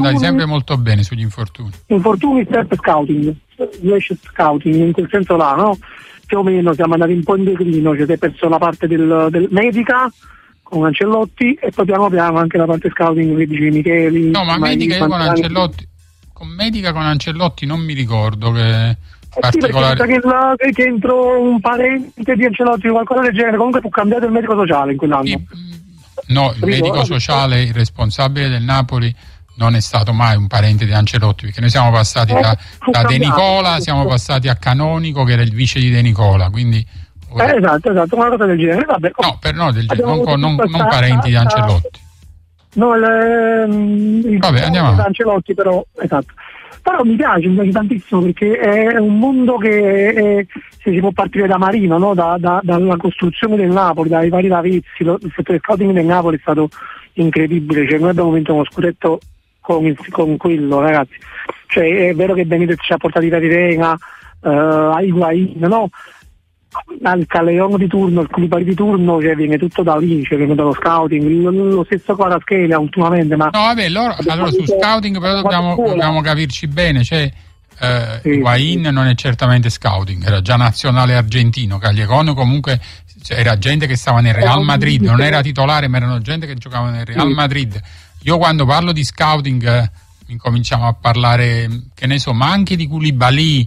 andati sempre molto bene sugli infortuni. Infortuni, step scouting, in quel senso là, no? Più o meno siamo andati un po' in declino, cioè si è perso la parte del medica con Ancelotti e poi piano piano anche la parte scouting che dice Micheli. No, ma medica io con Ancelotti non mi ricordo che particolare. Sì, che entrò un parente di Ancelotti o qualcosa del genere, comunque fu cambiato il medico sociale in quell'anno. No, il medico sociale, il responsabile del Napoli non è stato mai un parente di Ancelotti, perché noi siamo passati da De Nicola, siamo passati a Canonico che era il vice di De Nicola, quindi esatto, una cosa del genere. Vabbè, non parenti di Ancelotti. No, vabbè, andiamo. Ancelotti, però esatto. Però mi piace tantissimo perché è un mondo che se si può partire da Marino, no? Dalla costruzione del Napoli, dai vari Davizi, il settore scouting del Napoli è stato incredibile, cioè noi abbiamo vinto uno scudetto con quello, ragazzi, cioè è vero che Benitez ci ha portato i Reina, a Higuain, no? Al Callejon di turno, il Koulibaly di turno, cioè viene tutto da lì, cioè viene dallo scouting, lo stesso Kvaratskhelia ultimamente, ma no vabbè, allora su scouting però dobbiamo capirci bene, cioè Higuain non è certamente scouting, era già nazionale argentino, Callejon comunque era gente che stava nel Real Madrid, non era titolare ma erano gente che giocava nel Real Madrid. Io quando parlo di scouting incominciamo a parlare, che ne so, ma anche di Koulibaly,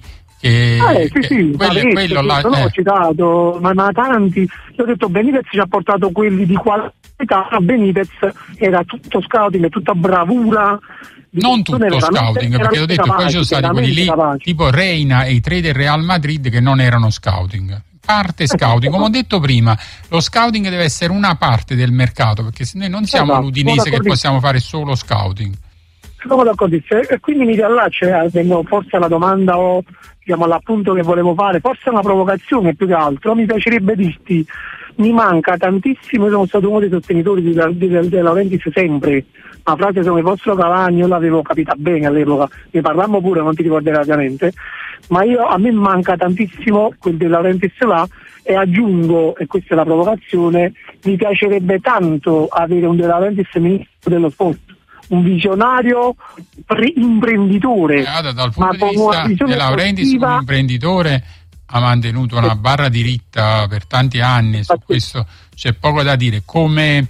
quello là, ho citato, ma tanti. Io ho detto Benitez ci ha portato quelli di qualità, Benitez era tutto scouting, tutta bravura. Non tutto scouting, perché ho detto che poi ci sono stati quelli lì, tipo Reina e i tre del Real Madrid che non erano scouting. Parte scouting, come ho detto prima, lo scouting deve essere una parte del mercato, perché se noi non siamo l'Udinese che possiamo fare solo scouting. Sono d'accordissimo, e quindi mi riallaccio forse alla domanda o diciamo all'appunto che volevo fare, forse una provocazione più che altro. Mi piacerebbe dirti, mi manca tantissimo, sono stato uno dei sostenitori di Laurentiis sempre, la frase come fossero Cavani io l'avevo capita bene all'epoca, ne parlammo pure, non ti ricorderai ovviamente, ma a me manca tantissimo quel di Laurentiis là, e aggiungo, e questa è la provocazione, mi piacerebbe tanto avere un De Laurentiis ministro dello sport, un visionario imprenditore. Dal punto di vista De Laurentiis, un imprenditore ha mantenuto una barra diritta per tanti anni, su questo c'è poco da dire. Come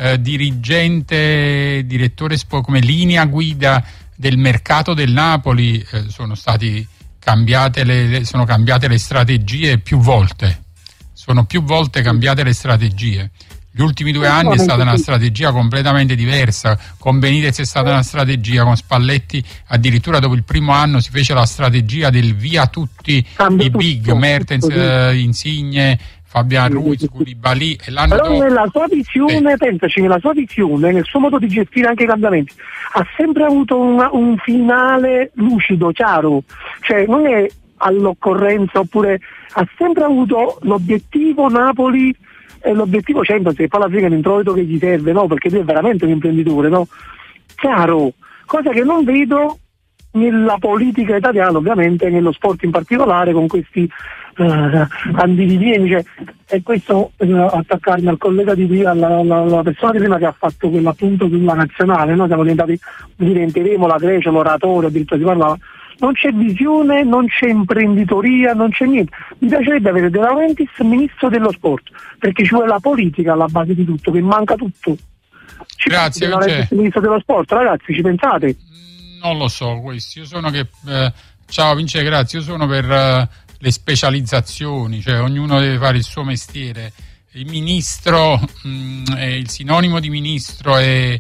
dirigente, direttore, come linea guida del mercato del Napoli sono cambiate le strategie più volte. Sono più volte cambiate le strategie. Gli ultimi 2 anni è stata una strategia completamente diversa, con Benitez è stata una strategia, con Spalletti addirittura dopo il primo anno si fece la strategia del via tutti i big, Mertens, Insigne, Fabian Ruiz, Koulibaly, e l'anno però dopo... nella sua visione, pensaci, nella sua visione, nel suo modo di gestire anche i cambiamenti, ha sempre avuto un finale lucido, chiaro, cioè non è all'occorrenza, oppure ha sempre avuto l'obiettivo Napoli e l'obiettivo Champions, che poi alla fine è l'introito che gli serve, no? Perché lui è veramente un imprenditore, no? Chiaro, cosa che non vedo nella politica italiana, ovviamente, nello sport in particolare, con questi andivieni, cioè, e questo attaccarmi al collega di prima, alla persona di prima che ha fatto quell'appunto sulla nazionale, no? Siamo diventati, diventeremo la Grecia, l'oratorio, addirittura si parlava. Non c'è visione, non c'è imprenditoria, non c'è niente. Mi piacerebbe avere De Laurentiis ministro dello sport, perché ci vuole la politica alla base di tutto, che manca tutto. Grazie, De Laurentiis ministro dello sport, ragazzi, ci pensate? Non lo so, questo. Io sono ciao Vince, grazie. Io sono per le specializzazioni, cioè ognuno deve fare il suo mestiere. Il ministro, il sinonimo di ministro è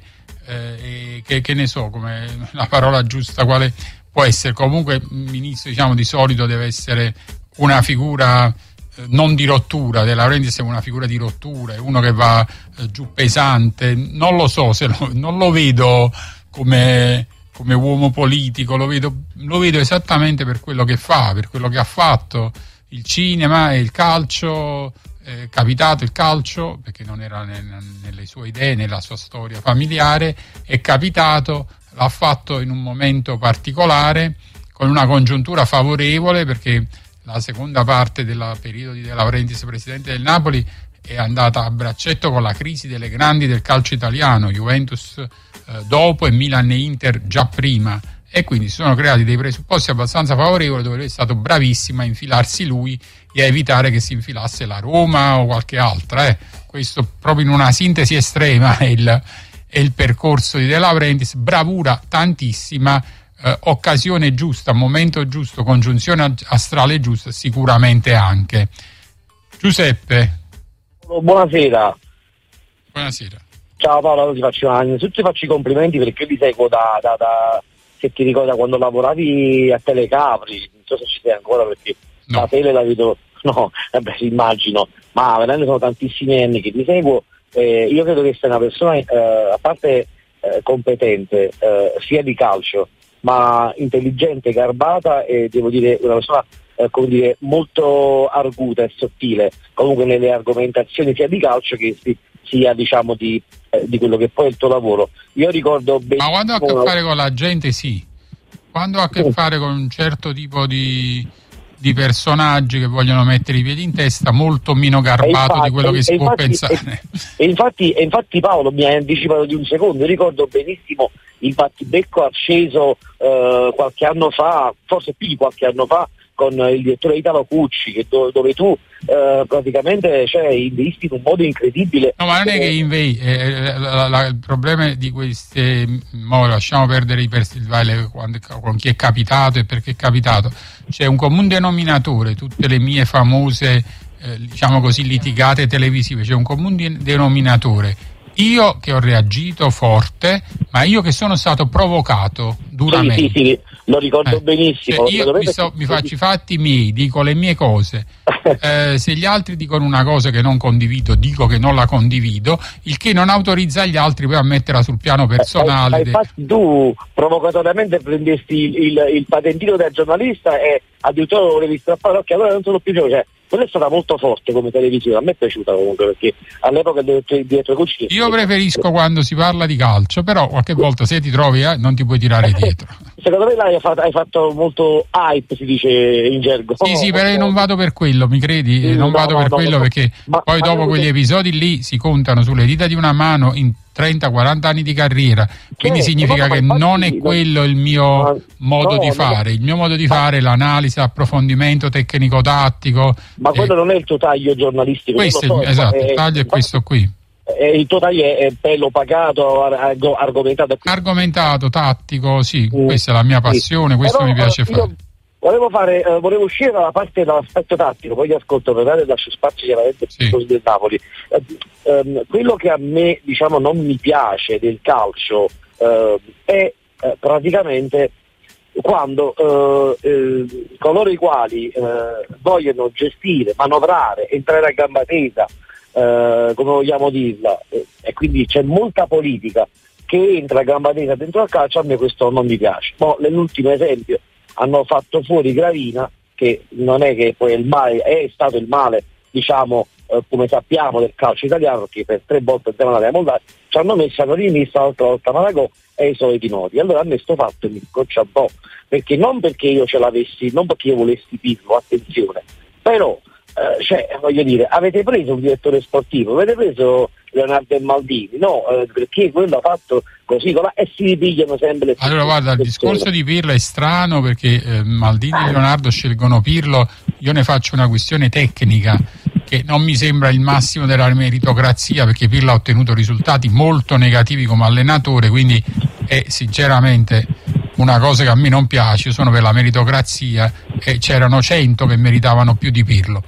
che ne so, come la parola giusta quale può essere. Comunque il ministro, diciamo, di solito deve essere una figura non di rottura. De Laurentiis è una figura di rottura, è uno che va giù pesante. Non lo so, non lo vedo come uomo politico, lo vedo esattamente per quello che fa, per quello che ha fatto. Il cinema e il calcio, è capitato il calcio, perché non era nelle sue idee, nella sua storia familiare, è capitato, l'ha fatto in un momento particolare, con una congiuntura favorevole, perché la seconda parte del periodo di De Laurentiis presidente del Napoli è andata a braccetto con la crisi delle grandi del calcio italiano, Juventus dopo e Milan e Inter già prima, e quindi si sono creati dei presupposti abbastanza favorevoli dove lui è stato bravissimo a infilarsi lui e a evitare che si infilasse la Roma o qualche altra. Questo proprio in una sintesi estrema è il percorso di De Laurentiis, bravura tantissima, occasione giusta, momento giusto, congiunzione astrale giusta sicuramente anche. Giuseppe. Buonasera. Buonasera. Ciao Paolo, innanzitutto ti faccio i complimenti perché io ti seguo da se ti ricorda quando lavoravi a Telecapri, non so se ci sei ancora perché no. La tele la vedo, no, vabbè immagino, ma veramente sono tantissimi anni che ti seguo. Io credo che sei una persona a parte competente sia di calcio ma intelligente, garbata e devo dire una persona come dire molto arguta e sottile comunque nelle argomentazioni sia di calcio che sia diciamo di quello che poi è il tuo lavoro. Io ricordo benissimo. Ma quando ha a che fare con la gente sì, quando ha a che fare con un certo tipo di personaggi che vogliono mettere i piedi in testa, molto meno garbato di quello che si può pensare. E infatti Paolo mi ha anticipato di un secondo. Io ricordo benissimo il battibecco acceso qualche anno fa, forse più di qualche anno fa, con il direttore Italo Cucci, dove tu praticamente investi in un modo incredibile. No, ma non è che il problema di queste, lasciamo perdere i percentuali con chi è capitato e perché è capitato. C'è un comune denominatore, tutte le mie famose diciamo così litigate televisive, c'è un comune denominatore. Io che ho reagito forte, ma io che sono stato provocato duramente. Sì, lo ricordo benissimo. Io mi faccio i fatti miei, dico le mie cose. Se gli altri dicono una cosa che non condivido, dico che non la condivido, il che non autorizza gli altri poi a metterla sul piano personale. Infatti tu provocatoriamente prendesti il patentino da giornalista e addirittura lo volevi strappare, ok, allora non sono più cioè, quella è stata molto forte come televisione, a me è piaciuta comunque perché all'epoca dietro Cucci. Io preferisco quando si parla di calcio, però qualche volta se ti trovi non ti puoi tirare dietro. Secondo me hai fatto molto hype, si dice in gergo. Sì, però io non vado per quello, mi credi? Non vado per quello perché poi dopo quegli episodi lì si contano sulle dita di una mano in 30-40 anni di carriera, quindi significa che non è quello il mio modo di fare. Il mio modo di fare è l'analisi, l'approfondimento tecnico-tattico. Ma quello non è il tuo taglio giornalistico. Esatto, il taglio è questo qui. Il tuo taglio è bello pagato, argomentato, tattico, sì, questa è la mia passione, questo però, mi piace fare. Volevo uscire dall'aspetto tattico, poi ti ascolto per dare lascio spazio chiaramente del Napoli. Quello che a me diciamo non mi piace del calcio è praticamente quando coloro i quali vogliono gestire, manovrare, entrare a gamba tesa, come vogliamo dirla, e quindi c'è molta politica che entra a gamba tesa dentro al calcio, a me questo non mi piace. Nell'ultimo esempio hanno fatto fuori Gravina, che non è che poi è stato il male, diciamo, come sappiamo, del calcio italiano, perché per 3 volte siamo andati a mollare, ci hanno rimesso l'altra volta Malagò e i soliti noti. Allora a me sto fatto mi scoccia un po', perché non perché io ce l'avessi, non perché io volessi Pirlo, attenzione, però voglio dire, avete preso un direttore sportivo, avete preso Leonardo e Maldini, no, perché quello ha fatto così e si ripigliano sempre le Allora guarda, il discorso di Pirlo è strano perché Maldini e Leonardo scelgono Pirlo, io ne faccio una questione tecnica che non mi sembra il massimo della meritocrazia, perché Pirlo ha ottenuto risultati molto negativi come allenatore, quindi è sinceramente una cosa che a me non piace. Io sono per la meritocrazia e c'erano 100 che meritavano più di Pirlo.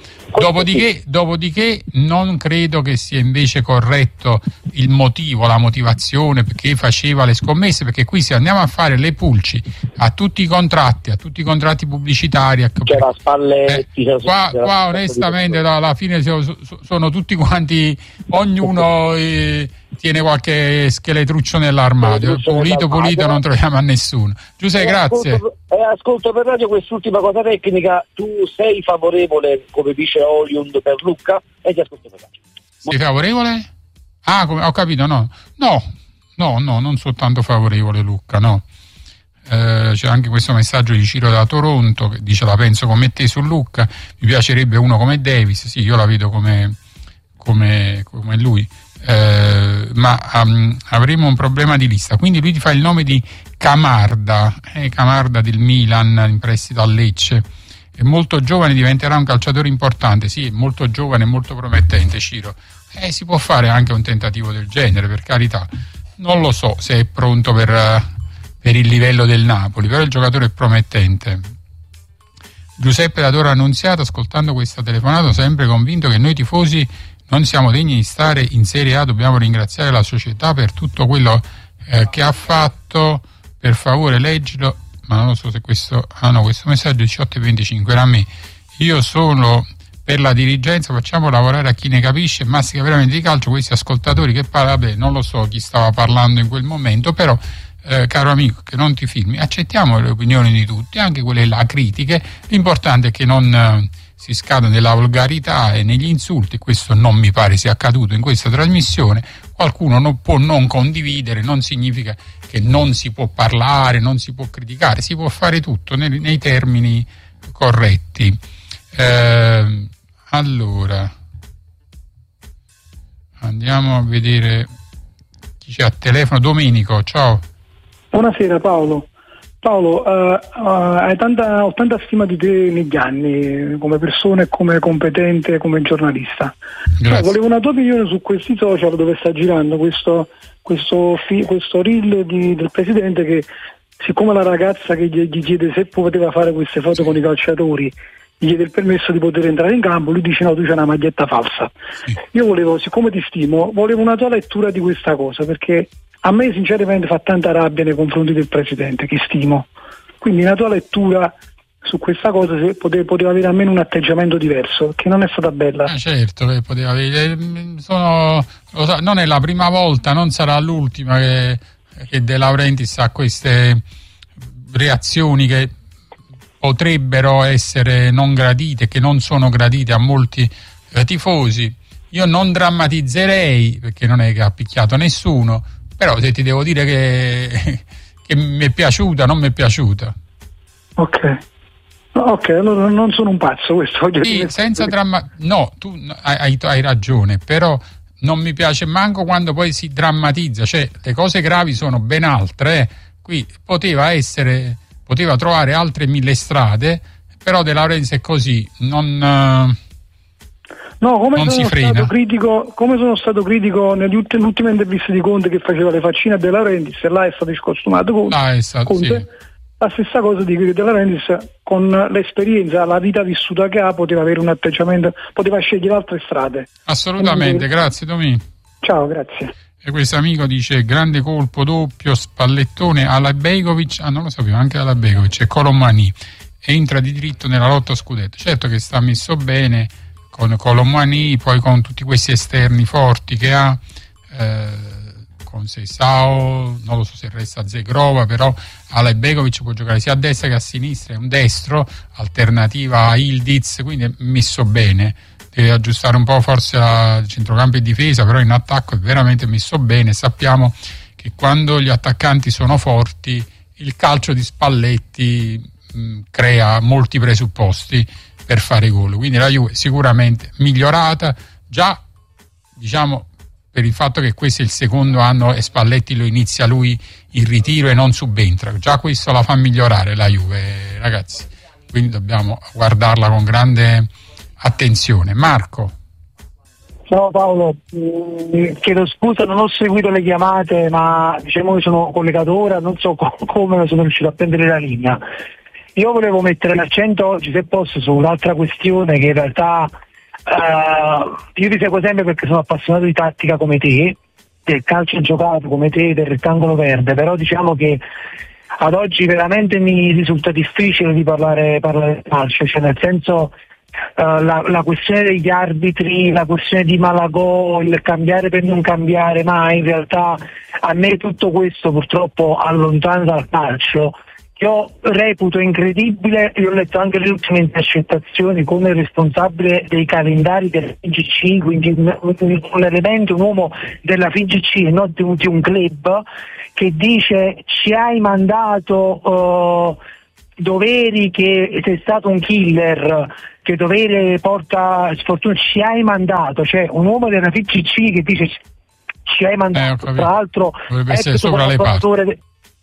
Dopodiché non credo che sia invece corretto il motivo, la motivazione perché faceva le scommesse, perché qui se andiamo a fare le pulci a tutti i contratti pubblicitari, c'era Spalletti, qua onestamente alla fine sono tutti quanti, ognuno tiene qualche scheletruccio nell'armadio, pulito non troviamo a nessuno. Giuseppe, grazie. Ascolto per radio quest'ultima cosa tecnica, tu sei favorevole come dice Oliund per Lucca? E ti ascolto per radio. Sei favorevole? Ho capito, no, non soltanto favorevole Lucca, no. C'è anche questo messaggio di Ciro da Toronto che dice la penso come te su Lucca, mi piacerebbe uno come Davis, sì, io la vedo come come lui, ma avremo un problema di lista. Quindi lui ti fa il nome di Camarda del Milan in prestito a Lecce. È molto giovane, diventerà un calciatore importante. Sì, è molto giovane, molto promettente, Ciro. Si può fare anche un tentativo del genere, per carità. Non lo so se è pronto per il livello del Napoli, però il giocatore è promettente. Giuseppe da Torre Annunziata, ascoltando questa telefonata, sempre convinto che noi tifosi non siamo degni di stare in Serie A, dobbiamo ringraziare la società per tutto quello che ha fatto. Per favore leggilo, ma non lo so se questo questo messaggio 18:25 era a me. Io sono per la dirigenza, facciamo lavorare a chi ne capisce, mastica veramente di calcio. Questi ascoltatori che vabbè, non lo so chi stava parlando in quel momento, però caro amico, che non ti filmi, accettiamo le opinioni di tutti, anche quelle là critiche. L'importante è che non si scada nella volgarità e negli insulti. Questo non mi pare sia accaduto in questa trasmissione. Qualcuno non può non condividere, non significa che non si può parlare, non si può criticare, si può fare tutto nei termini corretti. Allora andiamo a vedere chi c'è a telefono. Domenico, ciao. Buonasera Paolo. Ho tanta stima di te negli anni, come persona e come competente, come giornalista. Volevo una tua opinione su questi social dove sta girando questo reel del presidente, che siccome la ragazza che gli chiede se poteva fare queste foto con i calciatori gli chiede il permesso di poter entrare in campo, lui dice no, tu c'hai una maglietta falsa. Io volevo, siccome ti stimo, volevo una tua lettura di questa cosa, perché a me sinceramente fa tanta rabbia nei confronti del presidente, che stimo. Quindi una tua lettura su questa cosa, se poteva avere almeno un atteggiamento diverso, perché non è stata bella. Certo che poteva avere. Non è la prima volta, non sarà l'ultima che De Laurentiis ha queste reazioni che potrebbero essere non gradite, che non sono gradite a molti tifosi. Io non drammatizzerei, perché non è che ha picchiato nessuno, però se ti devo dire che mi è piaciuta, non mi è piaciuta. Ok, allora non sono un pazzo, questo voglio dire. Senza no, tu hai ragione, però non mi piace manco quando poi si drammatizza, cioè le cose gravi sono ben altre. Qui poteva trovare altre 1000 strade, però De Laurentiis è così, non si frena. Come sono stato critico nelle ultime interviste di Conte, che faceva le faccine a De Laurentiis, e là è stato scostumato Conte. Sì. La stessa cosa di De Laurentiis, con l'esperienza, la vita vissuta che ha, poteva avere un atteggiamento, poteva scegliere altre strade. Assolutamente, grazie Domì. Ciao, grazie. E questo amico dice grande colpo doppio, Spallettone alla Begovic, non lo sapevo, anche alla Begovic, e Colomani entra di diritto nella lotta a scudetto. Certo che sta messo bene con Colomani, poi con tutti questi esterni forti che ha, con Seisao, non lo so se resta Zegrova, però Alay Begovic può giocare sia a destra che a sinistra, è un destro, alternativa a Ildiz, quindi è messo bene. Deve aggiustare un po' forse a centrocampo e difesa, però in attacco è veramente messo bene. Sappiamo che quando gli attaccanti sono forti, il calcio di Spalletti crea molti presupposti per fare gol, quindi la Juve sicuramente migliorata, già diciamo per il fatto che questo è il secondo anno e Spalletti lo inizia lui in ritiro e non subentra, già questo la fa migliorare la Juve, ragazzi, quindi dobbiamo guardarla con grande attenzione. Marco. Ciao Paolo, chiedo scusa, non ho seguito le chiamate, ma diciamo che sono collegato ora, non so come sono riuscito a prendere la linea. Io volevo mettere l'accento oggi, se posso, su un'altra questione che in realtà io ti seguo sempre perché sono appassionato di tattica come te, del calcio giocato come te, del rettangolo verde, però diciamo che ad oggi veramente mi risulta difficile di parlare di calcio, cioè nel senso la questione degli arbitri, la questione di Malagò, il cambiare per non cambiare mai, in realtà a me tutto questo purtroppo allontana dal calcio. Io reputo incredibile, io ho letto anche le ultime intercettazioni, come responsabile dei calendari della FIGC, quindi un elemento, un uomo della FIGC e non di un club, che dice ci hai mandato doveri che sei stato un killer, che dovere porta sfortuna, ci hai mandato, cioè un uomo della FIGC che dice ci hai mandato, tra l'altro dovrebbe essere sopra le parti.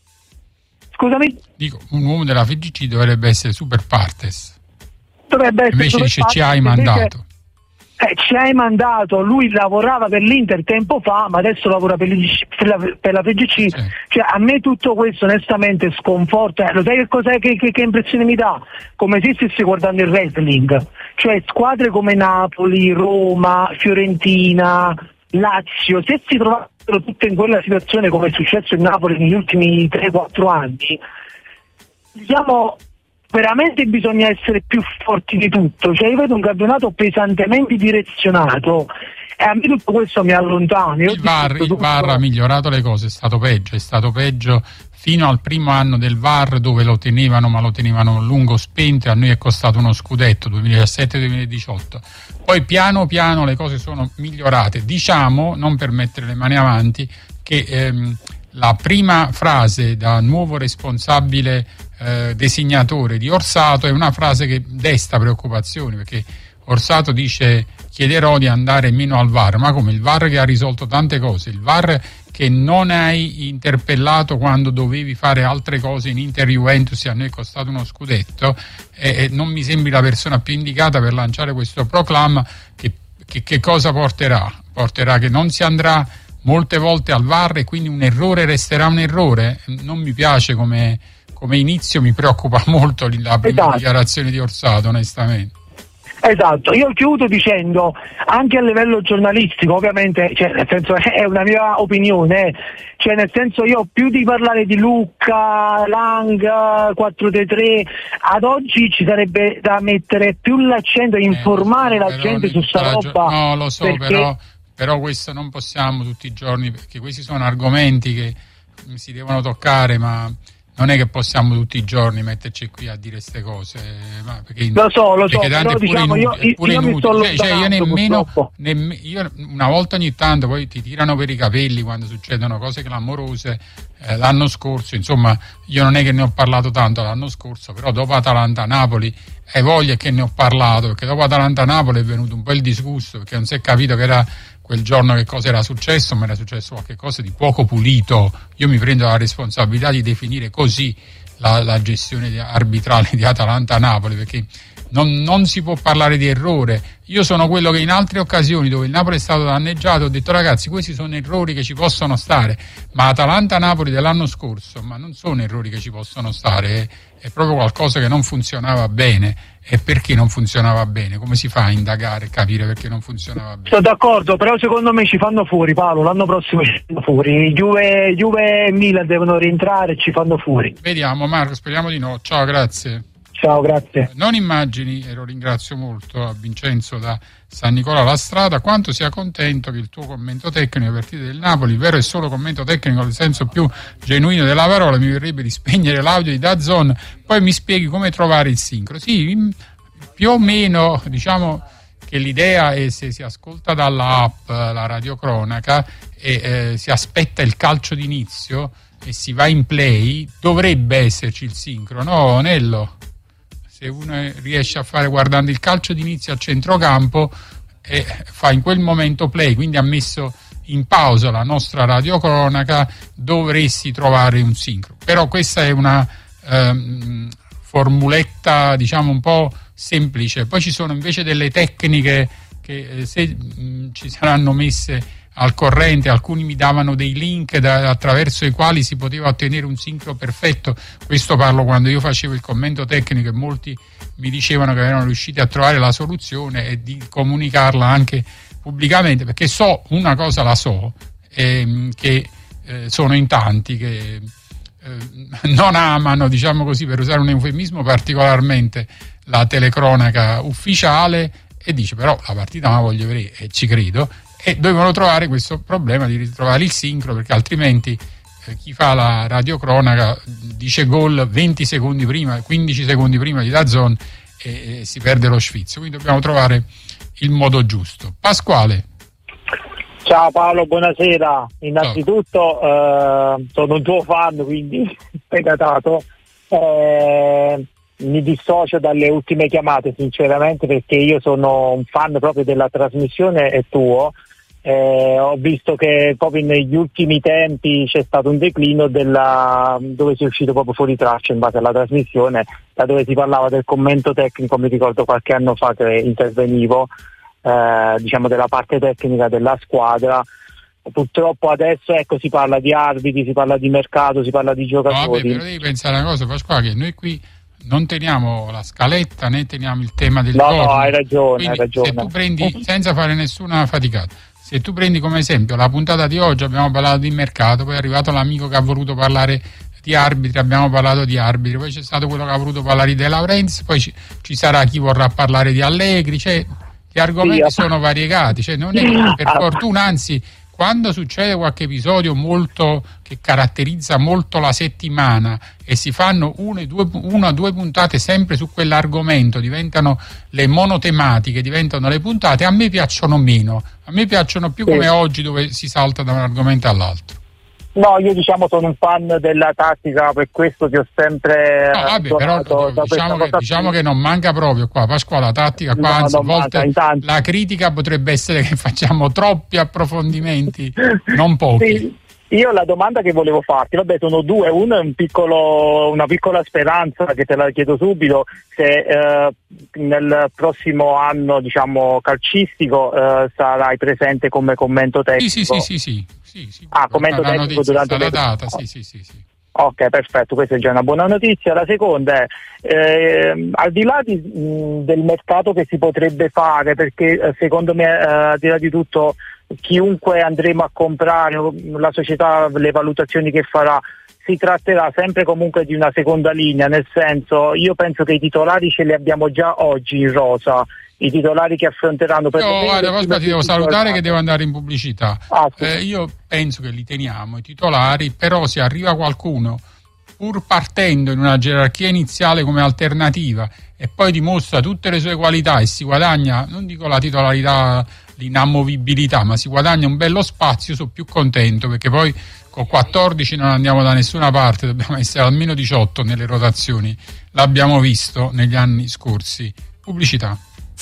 Scusami? Dico, un uomo della FIGC dovrebbe essere super partes. Dovrebbe essere invece dice ci hai mandato. Ci hai mandato, lui lavorava per l'Inter tempo fa, ma adesso lavora per la FIGC. Sì. Cioè, a me tutto questo onestamente sconforta. Lo sai che cos'è che impressione mi dà? Come se stessi guardando il wrestling. Cioè squadre come Napoli, Roma, Fiorentina, Lazio, se si trovassero tutte in quella situazione come è successo in Napoli negli ultimi 3-4 anni, diciamo, veramente bisogna essere più forti di tutto. Cioè io vedo un campionato pesantemente direzionato e a me tutto questo mi allontana. Il VAR ha migliorato le cose, è stato peggio fino al primo anno del VAR, dove lo tenevano, ma lo tenevano a lungo spento, e a noi è costato uno scudetto 2017-2018. Poi piano piano le cose sono migliorate, diciamo, non per mettere le mani avanti, che la prima frase da nuovo responsabile designatore di Orsato è una frase che desta preoccupazioni, perché Orsato dice chiederò di andare meno al VAR, ma come, il VAR che ha risolto tante cose, il VAR che non hai interpellato quando dovevi fare altre cose in Inter Juventus, a noi è costato uno scudetto, non mi sembri la persona più indicata per lanciare questo proclama. Che cosa porterà? Porterà che non si andrà molte volte al VAR e quindi un errore resterà un errore. Non mi piace come inizio, mi preoccupa molto la prima dichiarazione di Orsato, onestamente. Esatto, io chiudo dicendo, anche a livello giornalistico, ovviamente, cioè, nel senso, è una mia opinione, cioè nel senso, io più di parlare di Lucca, Lang, 4-3, ad oggi ci sarebbe da mettere più l'accento e informare la gente su sta roba. No, lo so, perché... però questo non possiamo tutti i giorni, perché questi sono argomenti che si devono toccare, ma non è che possiamo tutti i giorni metterci qui a dire queste cose, perché lo so, però diciamo io mi sto io io una volta ogni tanto poi ti tirano per i capelli quando succedono cose clamorose. L'anno scorso, insomma, io non è che ne ho parlato tanto l'anno scorso, però dopo Atalanta-Napoli hai voglia che ne ho parlato, perché dopo Atalanta-Napoli è venuto un po' il disgusto, perché non si è capito che era quel giorno che cosa era successo, ma era successo qualche cosa di poco pulito. Io mi prendo la responsabilità di definire così la gestione arbitrale di Atalanta-Napoli, perché non si può parlare di errore. Io sono quello che in altre occasioni dove il Napoli è stato danneggiato ho detto ragazzi, questi sono errori che ci possono stare, ma Atalanta-Napoli dell'anno scorso ma non sono errori che ci possono stare, è proprio qualcosa che non funzionava bene. E perché non funzionava bene? Come si fa a indagare e capire perché non funzionava bene? Sono d'accordo, però secondo me ci fanno fuori, Paolo, l'anno prossimo ci fanno fuori, Juve e Milan devono rientrare e ci fanno fuori. Vediamo, Marco, speriamo di no. Ciao, grazie. Ciao, grazie. Non immagini, e lo ringrazio molto a Vincenzo da San Nicola La Strada, quanto sia contento che il tuo commento tecnico alle partite del Napoli, il vero e solo commento tecnico nel senso più genuino della parola, mi verrebbe di spegnere l'audio di DAZN, poi mi spieghi come trovare il sincro. Sì, più o meno, diciamo che l'idea è, se si ascolta dalla app la radiocronaca e si aspetta il calcio d'inizio e si va in play, dovrebbe esserci il sincro, no Nello? Se uno riesce a fare guardando il calcio d'inizio a centrocampo e fa in quel momento play, quindi ha messo in pausa la nostra radiocronaca, dovresti trovare un sincro. Però questa è una formuletta, diciamo, un po' semplice. Poi ci sono invece delle tecniche che se ci saranno messe al corrente, alcuni mi davano dei link attraverso i quali si poteva ottenere un sincro perfetto. Questo parlo quando io facevo il commento tecnico e molti mi dicevano che erano riusciti a trovare la soluzione e di comunicarla anche pubblicamente, perché so una cosa, la so, che sono in tanti che non amano, diciamo così, per usare un eufemismo, particolarmente la telecronaca ufficiale, e dice però la partita la voglio vedere e ci credo, e dovevano trovare questo problema di ritrovare il sincro, perché altrimenti chi fa la radiocronaca dice gol 20 secondi prima, 15 secondi prima di DAZN e si perde lo sfizio, quindi dobbiamo trovare il modo giusto. Pasquale. Ciao Paolo, buonasera. Innanzitutto sono un tuo fan, quindi sfegatato. Mi dissocio dalle ultime chiamate sinceramente, perché io sono un fan proprio della trasmissione e tuo. Ho visto che proprio negli ultimi tempi c'è stato un declino dove si è uscito proprio fuori traccia in base alla trasmissione, da dove si parlava del commento tecnico. Mi ricordo qualche anno fa che intervenivo diciamo della parte tecnica della squadra. Purtroppo adesso si parla di arbitri, si parla di mercato, si parla di giocatori. No, vabbè, però devi pensare una cosa, Pasquale, che noi qui non teniamo la scaletta né teniamo il tema del giorno. No, hai ragione. Se tu prendi, senza fare nessuna faticata, se tu prendi come esempio la puntata di oggi, abbiamo parlato di mercato, poi è arrivato l'amico che ha voluto parlare di arbitri, abbiamo parlato di arbitri, poi c'è stato quello che ha voluto parlare di De Laurentiis, poi ci sarà chi vorrà parlare di Allegri, cioè gli argomenti sono variegati, cioè non è per fortuna, anzi quando succede qualche episodio molto che caratterizza molto la settimana e si fanno una o due puntate sempre su quell'argomento, diventano le monotematiche, diventano le puntate, a me piacciono meno, a me piacciono più come oggi, dove si salta da un argomento all'altro. No, io sono un fan della tattica, per questo ti ho sempre però diciamo che non manca proprio qua, Pasquale, la tattica qua, anzi a volte la critica potrebbe essere che facciamo troppi approfondimenti, non pochi. Sì. Io la domanda che volevo farti, sono due. Uno è una piccola speranza, che te la chiedo subito, se nel prossimo anno, diciamo, calcistico sarai presente come commento tecnico. Sì. Commento tecnico durante la data, sì. Ok, perfetto, questa è già una buona notizia. La seconda è, al di là del mercato che si potrebbe fare, perché secondo me, al di là di tutto, chiunque andremo a comprare, la società, le valutazioni che farà, si tratterà sempre comunque di una seconda linea, nel senso, io penso che i titolari ce li abbiamo già oggi in rosa, i titolari che affronteranno ti devo salutare che devo andare in pubblicità. Io penso che li teniamo i titolari, però se arriva qualcuno pur partendo in una gerarchia iniziale come alternativa e poi dimostra tutte le sue qualità e si guadagna, non dico la titolarità, l'inamovibilità, ma si guadagna un bello spazio, sono più contento, perché poi con 14 non andiamo da nessuna parte, dobbiamo essere almeno 18 nelle rotazioni, l'abbiamo visto negli anni scorsi. Pubblicità.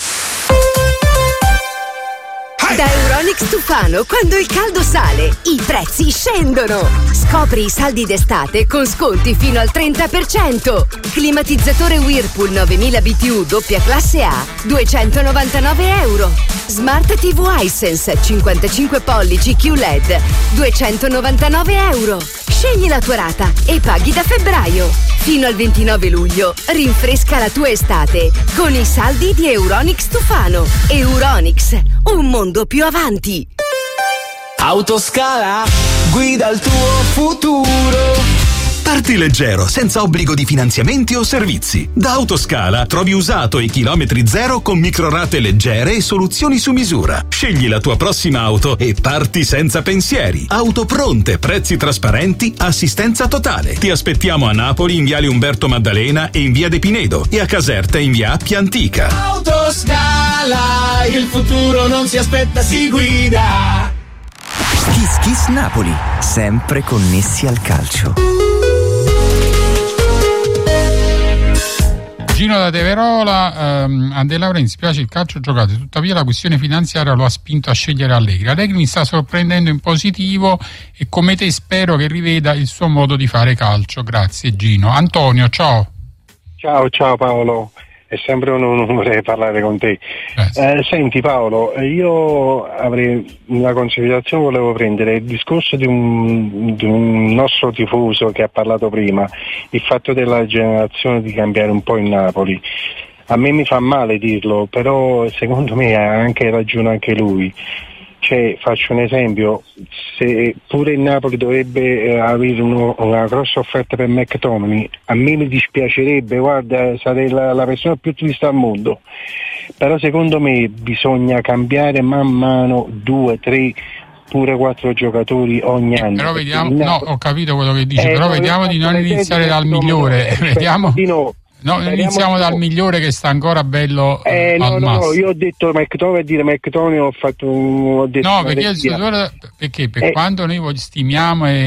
Da Euronics Tufano, quando il caldo sale, i prezzi scendono. Scopri i saldi d'estate con sconti fino al 30%. Climatizzatore Whirlpool 9000 BTU doppia classe A, €299. Smart TV Hisense 55 pollici QLED, €299. Scegli la tua rata e paghi da febbraio. Fino al 29 luglio, rinfresca la tua estate con i saldi di Euronics Tufano. Euronics, un mondo più avanti. Autoscala, guida il tuo futuro. Parti leggero, senza obbligo di finanziamenti o servizi. Da Autoscala trovi usato e chilometri zero con microrate leggere e soluzioni su misura. Scegli la tua prossima auto e parti senza pensieri. Auto pronte, prezzi trasparenti, assistenza totale. Ti aspettiamo a Napoli in viale Umberto Maddalena e in via De Pinedo, e a Caserta in via Appia Antica. Autoscala, il futuro non si aspetta, si guida. Kiss Kiss Napoli, sempre connessi al calcio. Gino da Teverola, a De Laurentiis piace il calcio giocato, tuttavia la questione finanziaria lo ha spinto a scegliere Allegri. Allegri mi sta sorprendendo in positivo e come te spero che riveda il suo modo di fare calcio. Grazie Gino. Antonio, ciao. Ciao Paolo, è sempre un onore parlare con te. Senti Paolo, io avrei una considerazione, volevo prendere il discorso di un nostro tifoso che ha parlato prima, il fatto della generazione di cambiare un po' il Napoli. A me mi fa male dirlo, però secondo me ha anche ragione anche lui. Cioè, faccio un esempio, se pure il Napoli dovrebbe avere una grossa offerta per McTominay, a me mi dispiacerebbe, guarda, sarei la persona più triste al mondo, però secondo me bisogna cambiare man mano 2, 3, pure 4 giocatori ogni anno. Però vediamo, ho capito quello che dici, però vediamo di non iniziare dal migliore, vediamo. No, iniziamo dal migliore che sta ancora bello al massimo. No, io ho detto McTominay, dire McTominay ho detto no, perché per quanto noi stimiamo e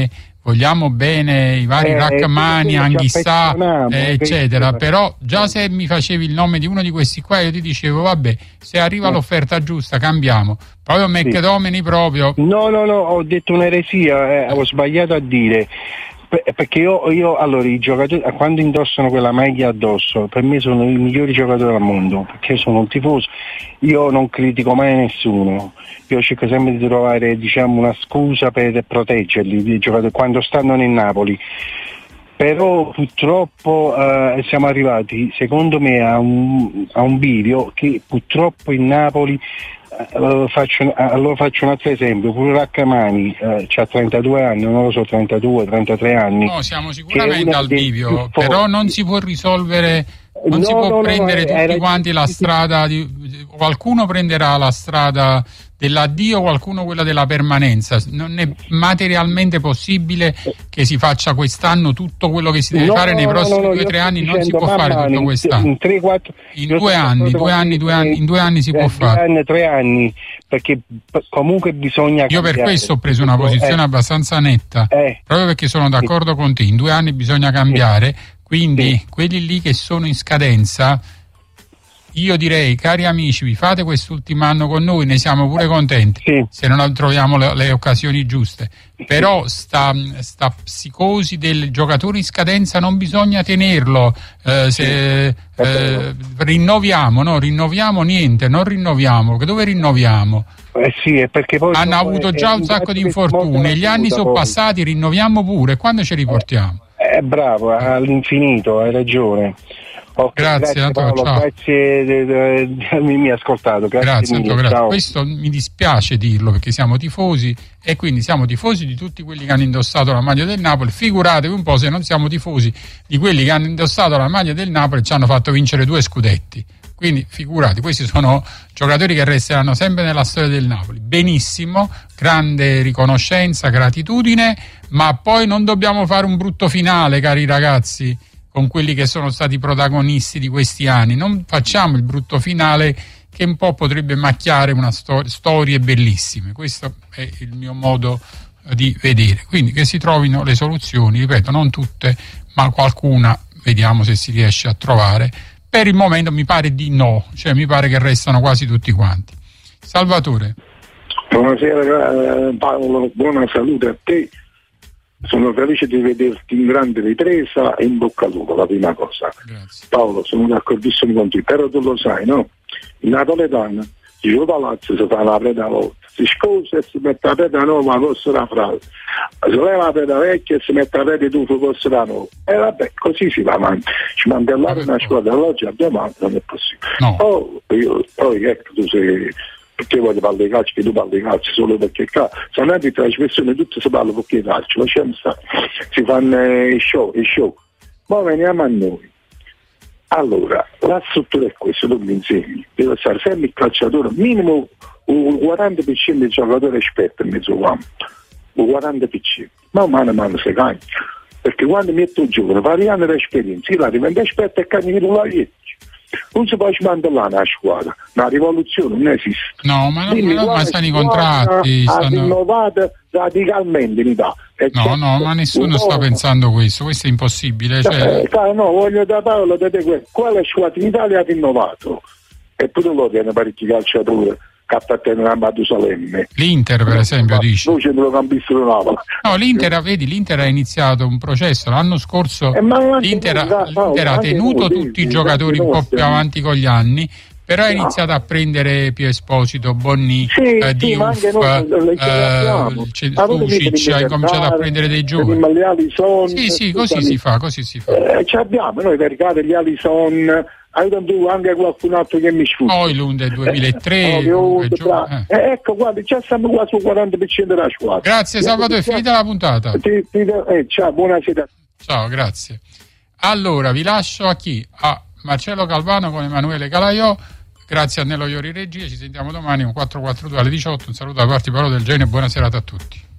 vogliamo bene i vari Rachmani, Anghissà, eccetera, però già se mi facevi il nome di uno di questi qua io ti dicevo vabbè, se arriva l'offerta giusta cambiamo, proprio McDomini proprio. No, ho detto un'eresia, ho sbagliato a dire, perché io allora i giocatori quando indossano quella maglia addosso per me sono i migliori giocatori al mondo, perché io sono un tifoso, io non critico mai nessuno, io cerco sempre di trovare una scusa per proteggerli i giocatori quando stanno nel Napoli, però purtroppo siamo arrivati secondo me a un bivio che purtroppo in Napoli faccio un altro esempio, pure Rachmani c'ha 32 anni, non lo so, 32, 33 anni. No, siamo sicuramente al bivio, però non si può risolvere, non si può prendere tutti quanti la strada qualcuno prenderà la strada dell'addio, qualcuno quella della permanenza. Non è materialmente possibile che si faccia quest'anno tutto quello che si deve fare nei prossimi 2 o 3 anni, non si può fare tutto quest'anno. In 2 anni si può fare. 3 anni, perché comunque bisogna cambiare. Io per questo ho preso una posizione abbastanza netta, proprio perché sono d'accordo con te, in 2 anni bisogna cambiare, quindi quelli lì che sono in scadenza, io direi, cari amici, vi fate quest'ultimo anno con noi, ne siamo pure contenti, se non troviamo le occasioni giuste, però sta psicosi del giocatore in scadenza non bisogna tenerlo, rinnoviamo niente, non rinnoviamo, dove rinnoviamo? Sì, perché poi hanno avuto già un sacco di infortuni, gli anni sono passati, rinnoviamo pure, quando ci riportiamo? Bravo, all'infinito, hai ragione. Grazie Paolo, ciao. Grazie mi hai ascoltato. Grazie mille, grazie. ciao. Questo mi dispiace dirlo perché siamo tifosi e quindi siamo tifosi di tutti quelli che hanno indossato la maglia del Napoli. Figuratevi un po' se non siamo tifosi di quelli che hanno indossato la maglia del Napoli e ci hanno fatto vincere 2 scudetti. Quindi figurati, questi sono giocatori che resteranno sempre nella storia del Napoli. Benissimo, grande riconoscenza, gratitudine, ma poi non dobbiamo fare un brutto finale, cari ragazzi, con quelli che sono stati protagonisti di questi anni. Non facciamo il brutto finale che un po' potrebbe macchiare una storie bellissime. Questo è il mio modo di vedere. Quindi che si trovino le soluzioni, ripeto, non tutte, ma qualcuna vediamo se si riesce a trovare. Per il momento mi pare di no, cioè mi pare che restano quasi tutti quanti. Salvatore. Buonasera Paolo, buona salute a te. Sono felice di vederti in grande ripresa e in bocca al lupo, la prima cosa. Grazie. Paolo, sono d'accordissimo con te, però tu lo sai, no? Il napoletano, il palazzo si fa la preda volta, si scusa e si mette la preda nuova, forse la frase. Si leva la preda vecchia e si mette la preda tuffo, forse la nuova. E vabbè, così si va avanti. Ci mandellare una squadra dall'oggi a domani non è possibile. No. Poi ecco, tu sei... perché voglio parlare di calcio, che tu parli di calcio solo perché se non è trasmissione tutte si parla perché calcio, lasciamo stare, si fanno i show, ma veniamo a noi. Allora, la struttura è questa, tu mi insegni, deve stare sempre il calciatore, minimo un 40% di giocatori esperti in mezzo campo, un 40%, ma mano si cambia, perché quando metto un giocatore, variando l'esperienza, io la divento esperto e cambio di la vita. Non si può smantellare una squadra, una rivoluzione non esiste. No, ma stanno i contratti. Ha rinnovato radicalmente in Italia. No, ma nessuno sta pensando questo è impossibile. No, voglio da Paolo da te quale squadra in Italia ha rinnovato? E pure loro hanno parecchi calciatori che appartengono a Matusalemme. L'Inter per esempio dice. Noi centrocampista non Napoli. No, l'Inter ha iniziato un processo l'anno scorso, l'Inter ha tenuto tutti i giocatori un po' più avanti con gli anni, però ha iniziato a prendere Pio Esposito, Bonni, Diouf, Sucic, ha incominciato a prendere dei giovani. Sì, così si fa. Ci abbiamo noi per caso gli Alison, anche qualcun altro che mi sfugge. Oilund del 2003. Ecco, guarda, già siamo qua sul 40% della squadra. Grazie Salvatore, è finita la puntata. Ciao, buonasera. Ciao, grazie. Allora, vi lascio a chi? A Marcello Calvano con Emanuele Calaiò. Grazie a Nello Iori Regia, ci sentiamo domani con 442 alle 18. Un saluto da parte di Paolo Del Genio e buona serata a tutti.